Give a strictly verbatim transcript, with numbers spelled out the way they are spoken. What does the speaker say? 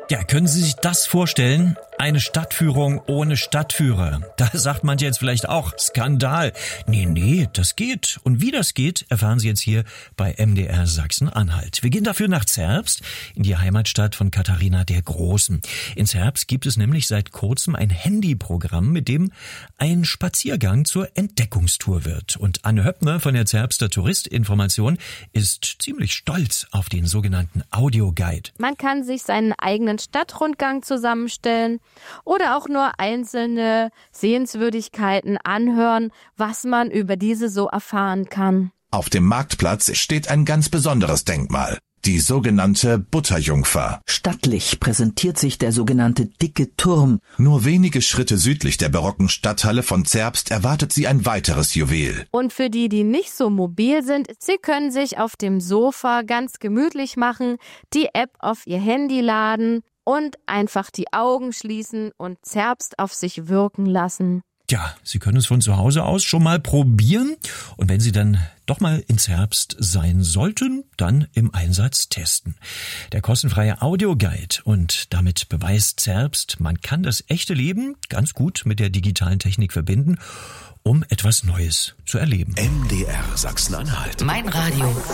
Ja, können Sie sich das vorstellen? Eine Stadtführung ohne Stadtführer. Da sagt man jetzt vielleicht auch Skandal. Nee, nee, das geht. Und wie das geht, erfahren Sie jetzt hier bei M D R Sachsen-Anhalt. Wir gehen dafür nach Zerbst, in die Heimatstadt von Katharina der Großen. In Zerbst gibt es nämlich seit kurzem ein Handyprogramm, mit dem ein Spaziergang zur Entdeckungstour wird. Und Anne Höppner von der Zerbster Touristinformation ist ziemlich stolz auf den sogenannten Audioguide. Man kann sich seinen eigenen Stadtrundgang zusammenstellen oder auch nur einzelne Sehenswürdigkeiten anhören, was man über diese so erfahren kann. Auf dem Marktplatz steht ein ganz besonderes Denkmal, die sogenannte Butterjungfer. Stattlich präsentiert sich der sogenannte Dicke Turm. Nur wenige Schritte südlich der barocken Stadthalle von Zerbst erwartet sie ein weiteres Juwel. Und für die, die nicht so mobil sind, sie können sich auf dem Sofa ganz gemütlich machen, die App auf ihr Handy laden und einfach die Augen schließen und Zerbst auf sich wirken lassen. Ja, Sie können es von zu Hause aus schon mal probieren. Und wenn Sie dann doch mal in Zerbst sein sollten, dann im Einsatz testen. Der kostenfreie Audioguide. Und damit beweist Zerbst, man kann das echte Leben ganz gut mit der digitalen Technik verbinden, um etwas Neues zu erleben. M D R Sachsen-Anhalt. Mein Radio.